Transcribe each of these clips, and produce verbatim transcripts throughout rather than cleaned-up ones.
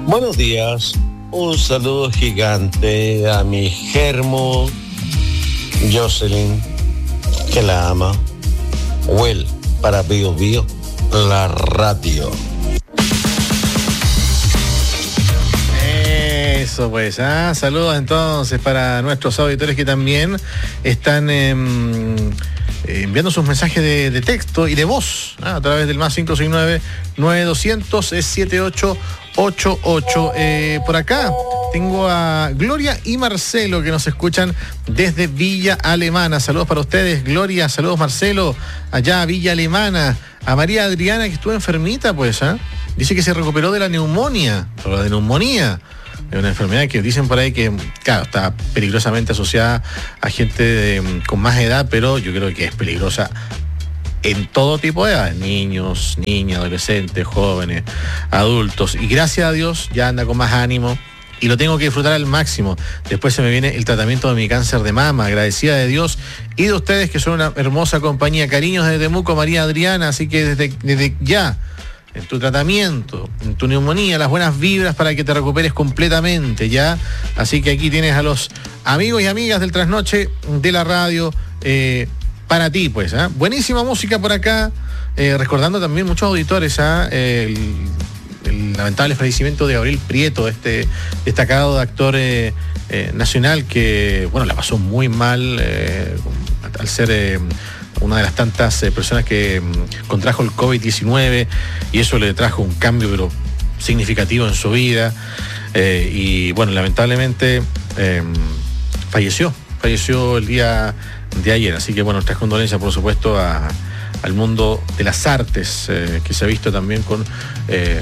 Buenos días, un saludo gigante a mi germo Jocelyn, que la ama. Will, para Bio Bio, la radio. Eso pues, ¿ah? Saludos entonces para nuestros auditores que también están eh, enviando sus mensajes de, de texto y de voz, ¿ah? A través del más cinco seis nueve, nueve doscientos, siete ocho ocho ocho. Eh, por acá tengo a Gloria y Marcelo que nos escuchan desde Villa Alemana. Saludos para ustedes, Gloria. Saludos, Marcelo, allá a Villa Alemana. A María Adriana, que estuvo enfermita, pues, ¿ah? Dice que se recuperó de la neumonía, pero la de neumonía es una enfermedad que dicen por ahí que, claro, está peligrosamente asociada a gente de, con más edad, pero yo creo que es peligrosa en todo tipo de edades, niños, niñas, adolescentes, jóvenes, adultos. Y gracias a Dios ya anda con más ánimo y lo tengo que disfrutar al máximo. Después se me viene el tratamiento de mi cáncer de mama, agradecida de Dios y de ustedes que son una hermosa compañía. Cariños desde Temuco, María Adriana, así que desde, desde ya, en tu tratamiento, en tu neumonía, las buenas vibras para que te recuperes completamente, ¿ya? Así que aquí tienes a los amigos y amigas del trasnoche de la radio, eh, para ti, pues, ¿eh? Buenísima música por acá, eh, recordando también muchos auditores, ¿eh? el, el lamentable fallecimiento de Gabriel Prieto, este destacado actor eh, eh, nacional que, bueno, la pasó muy mal eh, al ser eh, una de las tantas eh, personas que mm, contrajo el covid diecinueve y eso le trajo un cambio pero significativo en su vida eh, y, bueno, lamentablemente eh, falleció, falleció el día de ayer, así que, bueno, nuestras condolencias, por supuesto, a, al mundo de las artes, eh, que se ha visto también con eh,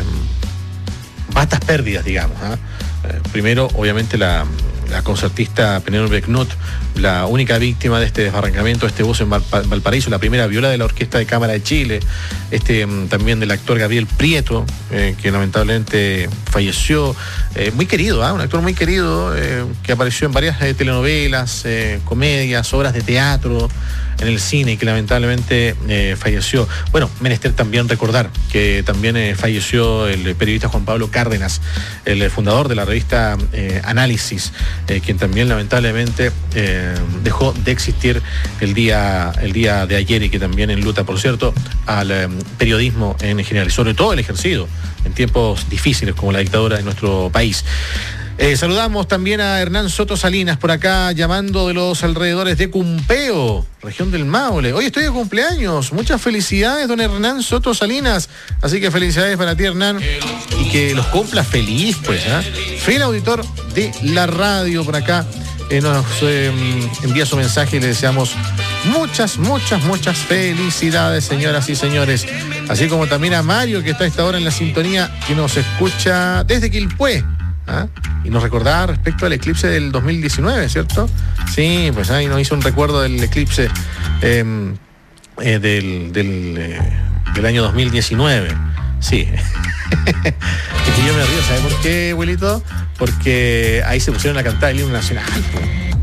vastas pérdidas, digamos, ¿eh? Eh, primero, obviamente, la, la concertista Penélope Knut, la única víctima de este desbarrancamiento de este bus en Val, Valparaíso, la primera viola de la Orquesta de Cámara de Chile, este también del actor Gabriel Prieto, eh, que lamentablemente falleció, eh, muy querido, ¿eh? Un actor muy querido, eh, que apareció en varias eh, telenovelas, eh, comedias, obras de teatro, en el cine, y que lamentablemente eh, falleció. Bueno, menester también recordar que también eh, falleció el periodista Juan Pablo Cárdenas, el fundador de la revista eh, Análisis, eh, quien también lamentablemente eh, dejó de existir el día, el día de ayer, y que también enluta, por cierto, al eh, periodismo en general, y sobre todo el ejercido en tiempos difíciles como la dictadura en nuestro país. Eh, saludamos también a Hernán Soto Salinas por acá, llamando de los alrededores de Cumpeo, región del Maule. Hoy estoy de cumpleaños, muchas felicidades, don Hernán Soto Salinas. Así que felicidades para ti, Hernán, y que los cumpla feliz, pues, ¿eh? Fiel auditor de la radio por acá, eh, nos eh, envía su mensaje y le deseamos muchas, muchas, muchas felicidades, señoras y señores. Así como también a Mario, que está a esta hora en la sintonía, que nos escucha desde Quilpué. ¿Ah? Y nos recordaba respecto al eclipse del dos mil diecinueve, ¿cierto? Sí, pues ahí nos hizo un recuerdo del eclipse eh, eh, del, del, eh, del año dos mil diecinueve. Sí. Es que yo me río, ¿sabes por qué, abuelito? Porque ahí se pusieron a cantar el himno nacional, po.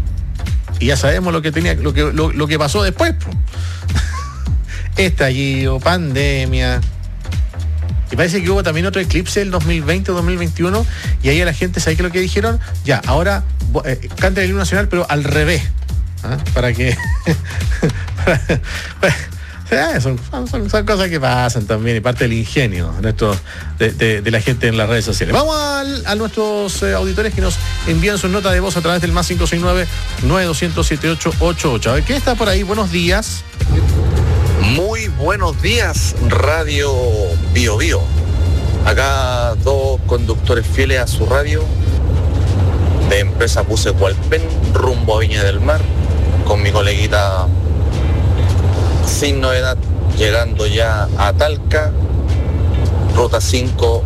Y ya sabemos lo que tenía, lo que, lo, lo que pasó después, po. Estallido, pandemia. Y parece que hubo también otro eclipse el dos mil veinte o dos mil veintiuno, y ahí a la gente, ¿sabes qué es lo que dijeron? Ya, ahora eh, canta el himno nacional, pero al revés. ¿Ah? Para que... para, para, son, son, son cosas que pasan también, y parte del ingenio nuestro, de, de, de la gente en las redes sociales. Vamos a, a nuestros eh, auditores que nos envían sus notas de voz a través del más cinco seis nueve, nueve doscientos, siete ocho ocho ocho. A ver, ¿qué está por ahí? Buenos días. Muy buenos días, Radio Bio Bio. Acá dos conductores fieles a su radio de empresa Puse Hualpén, rumbo a Viña del Mar, con mi coleguita sin novedad, llegando ya a Talca, ruta cinco,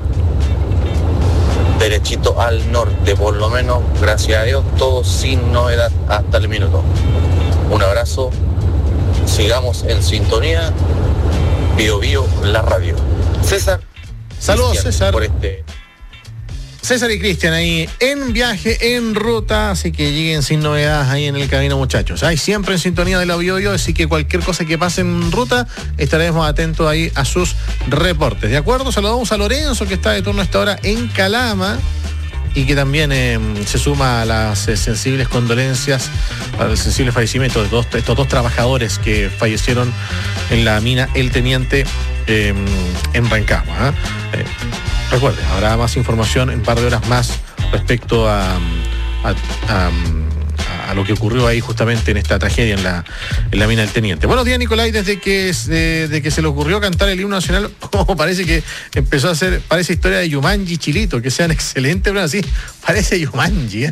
derechito al norte, por lo menos, gracias a Dios, todo sin novedad hasta el minuto. Un abrazo. Sigamos en sintonía, Bio Bio, la radio. César. Saludos, César. Por este... César y Cristian ahí en viaje, en ruta, así que lleguen sin novedades ahí en el camino, muchachos. Hay siempre en sintonía de la Bio Bio, así que cualquier cosa que pase en ruta, estaremos atentos ahí a sus reportes. ¿De acuerdo? Saludamos a Lorenzo, que está de turno a esta hora en Calama, y que también eh, se suma a las eh, sensibles condolencias para el sensible fallecimiento de dos, estos dos trabajadores que fallecieron en la mina El Teniente eh, en Rancagua. ¿eh? Eh, recuerde, habrá más información en un par de horas más respecto a, a, a, a lo que ocurrió ahí justamente en esta tragedia en la, en la mina del Teniente. Buenos días, Nicolai. Desde que, eh, de que se le ocurrió cantar el himno nacional, oh, parece que empezó a hacer, parece historia de Yumanji Chilito, que sean excelentes, pero así, parece Yumanji, ¿eh?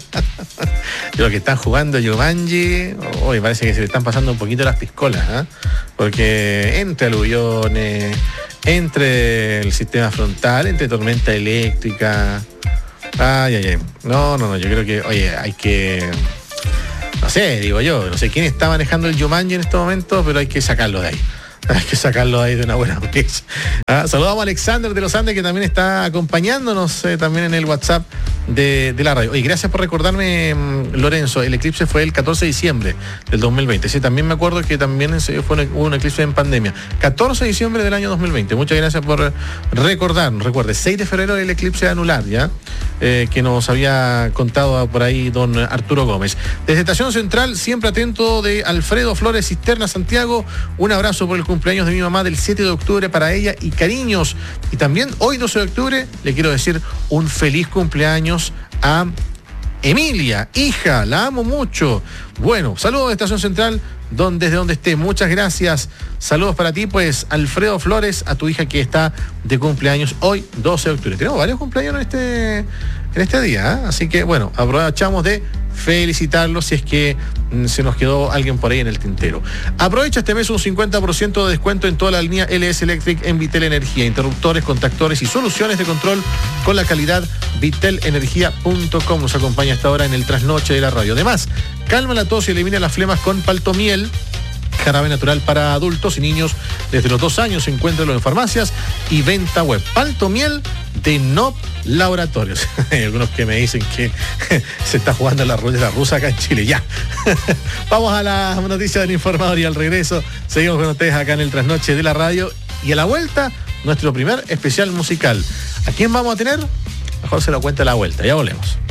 Lo que están jugando Yumanji, hoy parece que se le están pasando un poquito las piscolas, ¿eh? Porque entre aluviones, entre el sistema frontal, entre tormenta eléctrica. Ay, ay, ay. No, no, no, yo creo que, oye, hay que... No sé, digo yo, no sé quién está manejando el Yumanji en este momento, pero hay que sacarlo de ahí. Hay que sacarlo de ahí de una buena vez. Ah, saludamos a Alexander de los Andes, que también está acompañándonos eh, también en el WhatsApp de, de la radio. Oye, gracias por recordarme, Lorenzo, el eclipse fue el catorce de diciembre del dos mil veinte. Sí, también me acuerdo que también fue un, un eclipse en pandemia. catorce de diciembre del año dos mil veinte. Muchas gracias por recordarnos. Recuerde, seis de febrero el eclipse anular, ¿ya? Eh, que nos había contado por ahí don Arturo Gómez. Desde Estación Central, siempre atento, de Alfredo Flores Cisterna, Santiago. Un abrazo por el cumpleaños de mi mamá del siete de octubre para ella y cariños. Y también hoy doce de octubre le quiero decir un feliz cumpleaños a Emilia, hija, la amo mucho. Bueno, saludos de Estación Central, donde, desde donde esté, muchas gracias. Saludos para ti, pues, Alfredo Flores, a tu hija que está de cumpleaños hoy, doce de octubre. Tenemos varios cumpleaños en este, en este día, ¿eh? Así que, bueno, aprovechamos de felicitarlos si es que mm, se nos quedó alguien por ahí en el tintero. Aprovecha este mes un cincuenta por ciento de descuento en toda la línea L S Electric en Vitel Energía, interruptores, contactores y soluciones de control con la calidad vitel energía punto com. Nos acompaña hasta ahora en el trasnoche de la radio. Además, calma la tos y elimina las flemas con Paltomiel, jarabe natural para adultos y niños desde los dos años. Encuéntralo en farmacias y venta web. Paltomiel de Nop Laboratorios. Hay algunos que me dicen que se está jugando la ruleta rusa acá en Chile. Ya. Vamos a las noticias del informador y al regreso seguimos con ustedes acá en el trasnoche de la radio. Y a la vuelta, nuestro primer especial musical. ¿A quién vamos a tener? Mejor se lo cuenta a la vuelta. Ya volvemos.